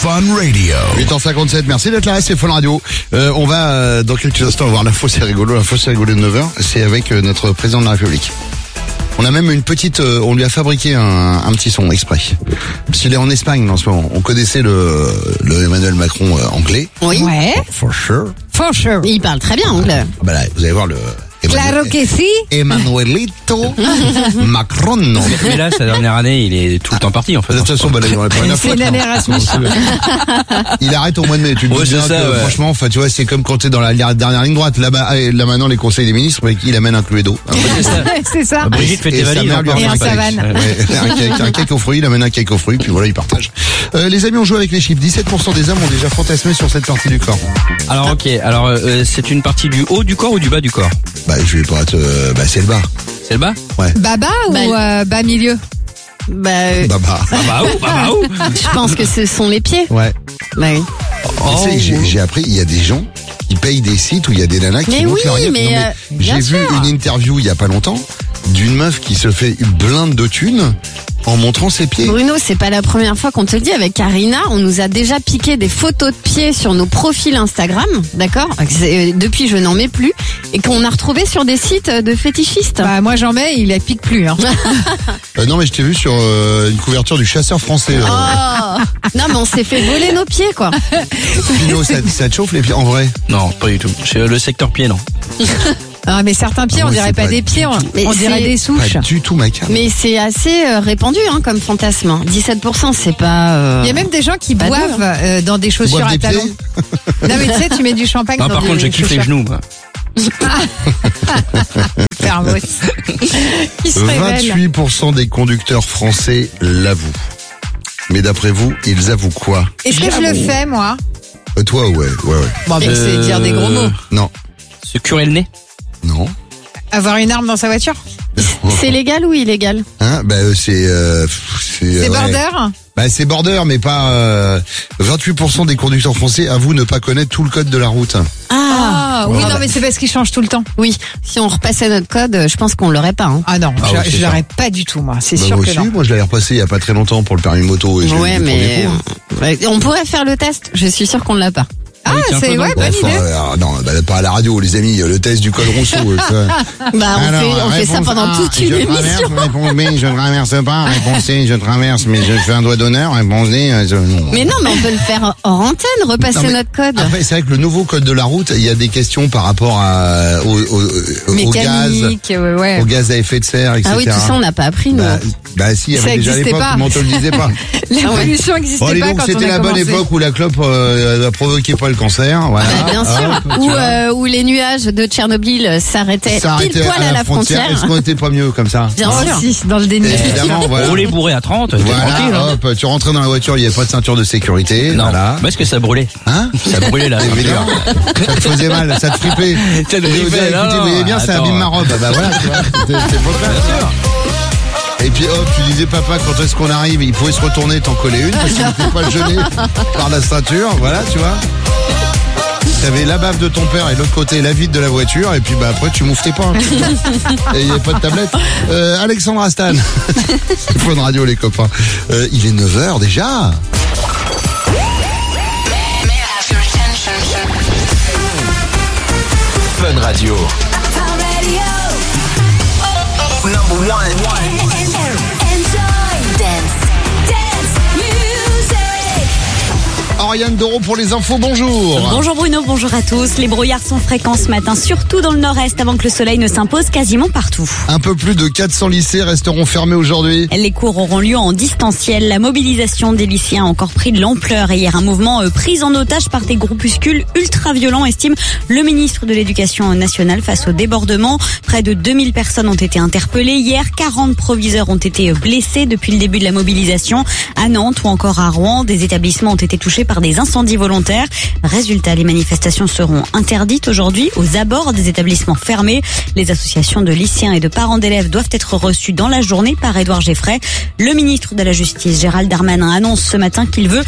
Fun Radio. 8h57, merci d'être là, c'est Fun Radio. On va dans quelques instants voir l'info, c'est rigolo. L'info, c'est rigolo de 9h, c'est avec notre président de la République. On a même une petite, on lui a fabriqué un petit son exprès. Parce qu'il est en Espagne en ce moment. On connaissait le Emmanuel Macron anglais. Oui. Ouais. For sure. For sure. Il parle très bien anglais. Bah là, vous allez voir le Claro que si. Emmanuelito Macron. Mais là, sa dernière année, il est tout le temps parti, en fait. De toute façon, bah là, il aurait pas rien à C'est foutre, l'année hein. Erasmus. Il arrête au mois de mai. Tu te Ouais, dis bien c'est ça, que, ouais. franchement, enfin, tu vois, c'est comme quand t'es dans la dernière ligne droite. Là-bas, là maintenant, les conseils des ministres, il amène un Cluedo. C'est ça. C'est ça. Brigitte fait tes Et sa valises. mère lui encore, Et un c'est pas savane. avec- Un cake aux fruits, il amène un cake aux fruits, puis voilà, il partage. Les amis, on joue avec les chiffres. 17% des hommes ont déjà fantasmé sur cette partie du corps. Alors, ok. Alors, c'est une partie du haut du corps ou du bas du corps? Bah, je vais pas te... Bah, c'est le bas. C'est le bas? Baba ou bas milieu? Bah, Baba. Bah où? je pense que ce sont les pieds. Ouais. Bah oui. Tu sais, j'ai appris, il y a des gens qui payent des sites où il y a des nanas qui Mais montrent oui, leur rien. mais, J'ai bien vu sûr. une interview il y a pas longtemps d'une meuf qui se fait une blinde de thunes en montrant ses pieds. Bruno, c'est pas la première fois qu'on te le dit. Avec Karina, on nous a déjà piqué des photos de pieds sur nos profils Instagram, d'accord? Depuis, je n'en mets plus. Et qu'on a retrouvé sur des sites de fétichistes. Bah, moi j'en mets, il la pique plus, hein. Non, mais je t'ai vu sur une couverture du Chasseur français. Oh non, mais on s'est fait voler nos pieds, quoi. Pino, ça te chauffe les pieds en vrai? Non, pas du tout. C'est le secteur pied, non. Ah, mais certains pieds, Ah, on moi, dirait c'est pas pas des du pieds, on Mais dirait c'est- des souches. Pas du tout ma carte. Mais c'est assez répandu comme fantasme. hein. 17%, c'est pas... Il y a même des gens qui Pas boivent dans des chaussures Boivent à des talons. pieds. Non, mais tu sais, tu mets du champagne Non, dans par des contre, je kiffe les chaussures. genoux, moi. Fermos. Qui se révèle. 28% des conducteurs français l'avouent. Mais d'après vous, ils avouent quoi? Est-ce que je le fais, moi? Toi, ouais. Bon, ben, c'est dire des gros mots. Non. Se curer le nez? Non. Avoir une arme dans sa voiture? C'est légal ou illégal? Hein, bah, c'est C'est ouais. border? Bah, c'est border, mais pas, 28% des conducteurs français avouent ne pas connaître tout le code de la route. Ah, oui, non, mais c'est parce qu'il change tout le temps. Oui, si on repassait notre code, je pense qu'on l'aurait pas. Hein. Ah non, Ah oui, c'est je ça. l'aurais pas du tout, moi. C'est Bah, sûr moi que aussi, non. moi je l'avais repassé il y a pas très longtemps pour le permis moto et je l'ai Ouais, eu du mais premier coup. ouais, on pourrait faire le test. Je suis sûre qu'on l'a pas. Ah, tiens, c'est, peu ouais, donc. bonne idée. Non, bah, pas à la radio, les amis, le test du code Rousseau. Bah, on fait ça pendant toute une émission. Réponse B, je traverse pas. Réponse C, je traverse, mais je fais un doigt d'honneur. Réponse D, Mais non, mais on peut le faire hors antenne, repasser Non, mais notre code. Après, c'est vrai que le nouveau code de la route, il y a des questions par rapport au gaz, Mécanique, ouais. au gaz à effet de serre, etc. Ah oui, tout ça, on n'a pas appris, nous. Bah si, il y Ça avait déjà à existait l'époque, pas. mais on te le disait pas. L'évolution n'existait Bon, allez pas donc, quand on c'était a la bonne commencé. époque où la clope provoquait pas le cancer. Voilà. Bah, bien sûr. Hop, tu vois. Où les nuages de Tchernobyl s'arrêtaient Ça pile arrêtait poil à la frontière. Est-ce qu'on était pas mieux comme ça? Bien Oh, sûr. si, dans le déni. Évidemment, voilà. Rouler bourré à 30, t'es tranquille, Voilà, hein. hop, tu rentrais dans la voiture, il n'y avait pas de ceinture de sécurité. Non. Voilà. Mais est-ce que ça brûlait? Hein? Ça brûlait, là. Évidemment. Ça te faisait mal, ça te frippait. Ça te Et vous frippait, avez non, écouté, non, vous voyez bien, ça attends. abîme ma robe. Bah voilà, tu vois. C'était pas clair. Et puis hop, tu disais papa, quand est-ce qu'on arrive? Il pouvait se retourner, t'en coller une, parce qu'il n'était pas gêné par la ceinture, voilà, tu vois. T'avais la baffe de ton père et de l'autre côté la vide de la voiture, et puis bah après tu mouftais pas. Et il n'y avait pas de tablette. Alexandre Astan. C'est Fun Radio les copains. Il est 9h déjà. Fun Radio. Number one. Oriane Doro pour les infos, bonjour. Bonjour Bruno, bonjour à tous. Les brouillards sont fréquents ce matin, surtout dans le nord-est, avant que le soleil ne s'impose quasiment partout. Un peu plus de 400 lycées resteront fermés aujourd'hui. Les cours auront lieu en distanciel. La mobilisation des lycéens a encore pris de l'ampleur. Hier, un mouvement pris en otage par des groupuscules ultra-violents, estime le ministre de l'Éducation nationale face au débordement. Près de 2000 personnes ont été interpellées. Hier, 40 proviseurs ont été blessés depuis le début de la mobilisation. À Nantes ou encore à Rouen, des établissements ont été touchés par des incendies volontaires. Résultat, les manifestations seront interdites aujourd'hui aux abords des établissements fermés. Les associations de lycéens et de parents d'élèves doivent être reçues dans la journée par Édouard Geffray. Le ministre de la Justice, Gérald Darmanin, annonce ce matin qu'il veut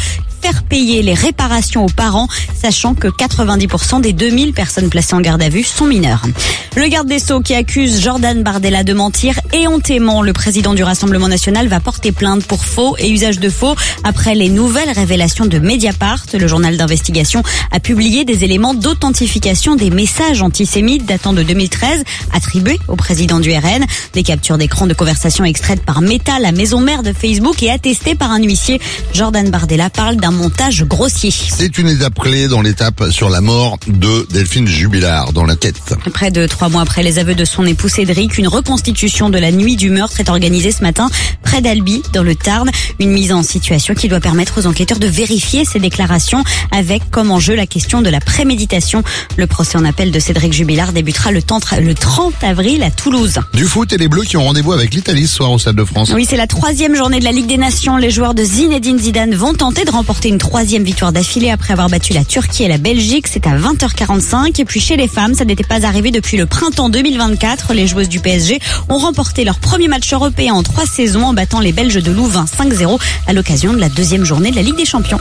faire payer les réparations aux parents, sachant que 90% des 2000 personnes placées en garde à vue sont mineures. Le garde des Sceaux qui accuse Jordan Bardella de mentir éhontément. Le président du Rassemblement national va porter plainte pour faux et usage de faux après les nouvelles révélations de Mediapart. Le journal d'investigation a publié des éléments d'authentification des messages antisémites datant de 2013 attribués au président du RN. Des captures d'écran de conversations extraites par Meta, la maison mère de Facebook, et attestées par un huissier. Jordan Bardella parle d'un montage grossier. C'est une étape clé dans l'étape sur la mort de Delphine Jubilard dans l'enquête. Près de 3 mois après les aveux de son époux Cédric, une reconstitution de la nuit du meurtre est organisée ce matin près d'Albi, dans le Tarn. Une mise en situation qui doit permettre aux enquêteurs de vérifier ces déclarations avec comme enjeu la question de la préméditation. Le procès en appel de Cédric Jubilard débutera le 30 avril à Toulouse. Du foot et les Bleus qui ont rendez-vous avec l'Italie ce soir au Stade de France. Oui, c'est la 3e journée de la Ligue des Nations. Les joueurs de Zinedine Zidane vont tenter de remporter une 3e victoire d'affilée après avoir battu la Turquie et la Belgique. C'est à 20h45. Et puis chez les femmes, ça n'était pas arrivé depuis le printemps 2024. Les joueuses du PSG ont remporté leur premier match européen en 3 saisons en battant les Belges de Louvain 5-0 à l'occasion de la 2e journée de la Ligue des Champions.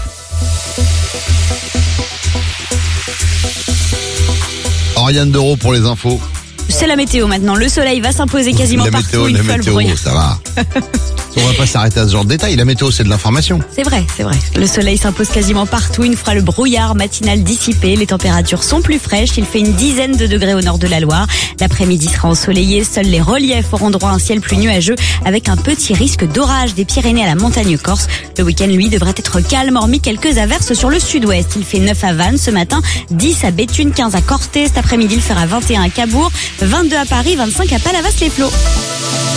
Oriane Dereau pour les infos. C'est la météo maintenant. Le soleil va s'imposer quasiment partout. Une fois le brouillard. Ça va. On va pas s'arrêter à ce genre de détails. La météo, c'est de l'information. C'est vrai. Le soleil s'impose quasiment partout. Une fois le brouillard matinal dissipé, les températures sont plus fraîches. Il fait une dizaine de degrés au nord de la Loire. L'après-midi sera ensoleillé. Seuls les reliefs auront droit à un ciel plus nuageux avec un petit risque d'orage des Pyrénées à la montagne corse. Le week-end, lui, devrait être calme, hormis quelques averses sur le sud-ouest. Il fait 9 à Vannes ce matin, 10 à Béthune, 15 à Corté. Cet après-midi, il fera 21 à Cabourg, 22 à Paris, 25 à Palavas-les-Flots.